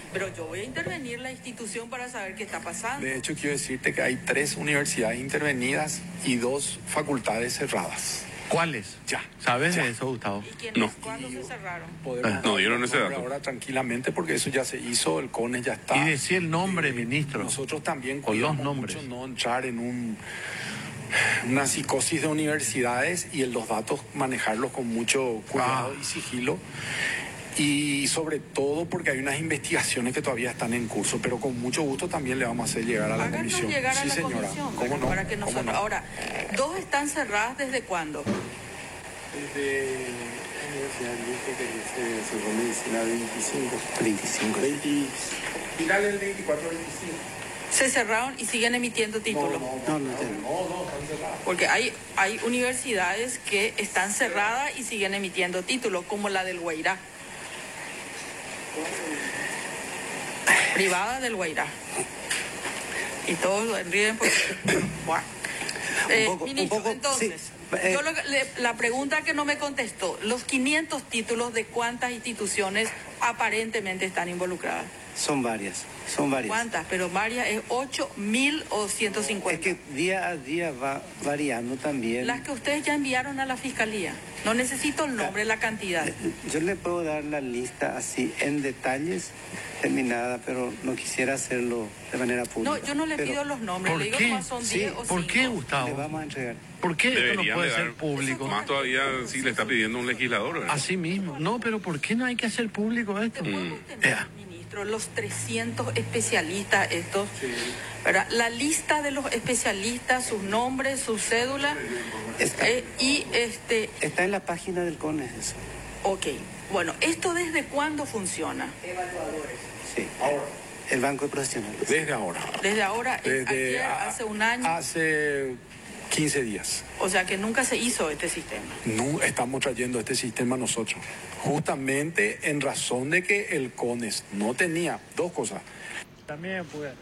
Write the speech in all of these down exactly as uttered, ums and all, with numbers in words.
Pero yo voy a intervenir la institución para saber qué está pasando. De hecho, quiero decirte que hay tres universidades intervenidas y dos facultades cerradas. ¿Cuáles? Ya. ¿Sabes ya. de eso, Gustavo? ¿Y quiénes? No. ¿Cuándo se cerraron? Podemos No, yo no sé dato. ahora tranquilamente porque eso ya se hizo, el CONES ya está. Y decía el nombre, Eh, ministro. Nosotros también Con los cuidamos nombres. mucho no entrar en un, una psicosis de universidades y en los datos manejarlos con mucho cuidado Ah. y sigilo. Y sobre todo porque hay unas investigaciones que todavía están en curso, pero con mucho gusto también le vamos a hacer llegar a la Háganos comisión. llegar a sí, la señora. comisión. ¿Cómo no? Para que ¿Cómo nosotros... no? Ahora, ¿dos están cerradas desde cuándo? Desde la Universidad de Luque, que se cerró medicina veinticinco. veinticinco. veinte, final del veinticuatro veinticinco. Se cerraron y siguen emitiendo títulos. No, no, no, no, no, están cerradas. Porque hay, hay universidades que están cerradas y siguen emitiendo títulos, como la del Guairá. Privada del Guairá. Y todos lo ríen porque... Bueno. Eh, Un poco- un ministro, poco, entonces, sí, eh, yo lo que- le- la pregunta que no me contestó, los quinientos títulos de cuántas instituciones aparentemente están involucradas. Son varias, son varias. ¿Cuántas? Pero varias, ¿es ocho mil o ciento Es cincuenta? que día a día va variando también. Las que ustedes ya enviaron a la fiscalía. No necesito el nombre, la cantidad. Yo le puedo dar la lista así en detalles terminada, pero no quisiera hacerlo de manera pública. No, yo no le Pero pido los nombres, ¿Por le digo qué? nomás son Sí, diez o ¿Por qué, cinco. Le Gustavo? vamos a entregar. ¿Por qué esto no Deberían puede de ser dar- público? Más todavía si le está pidiendo un legislador, ¿verdad? Así mismo. No, pero ¿por qué no hay que hacer público esto? ¿Te podemos tener, Ea. ministro, los trescientos especialistas estos? ¿Verdad? La lista de los especialistas, sus nombres, sus cédulas, Está, eh, y este... está en la página del CONES eso. Ok, bueno, ¿esto desde cuándo funciona? Sí. El Banco de Profesionales. Desde ahora. Desde ahora, eh, Desde ayer, a- hace un año, Hace quince días. o sea que nunca se hizo este sistema. No estamos trayendo este sistema nosotros. Justamente en razón de que el CONES no tenía dos cosas. También puede.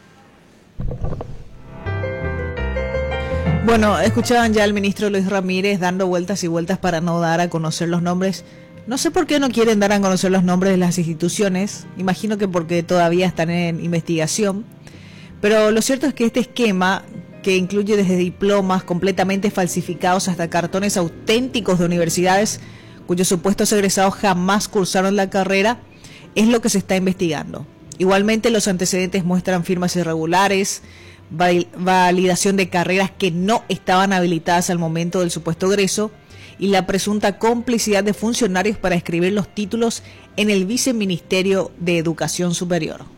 Bueno, escuchaban ya al ministro Luis Ramírez dando vueltas y vueltas para no dar a conocer los nombres. No sé por qué no quieren dar a conocer los nombres de las instituciones. Imagino que porque todavía están en investigación. Pero lo cierto es que este esquema, que incluye desde diplomas completamente falsificados hasta cartones auténticos de universidades cuyos supuestos egresados jamás cursaron la carrera, es lo que se está investigando. Igualmente, los antecedentes muestran firmas irregulares, validación de carreras que no estaban habilitadas al momento del supuesto egreso y la presunta complicidad de funcionarios para escribir los títulos en el Viceministerio de Educación Superior.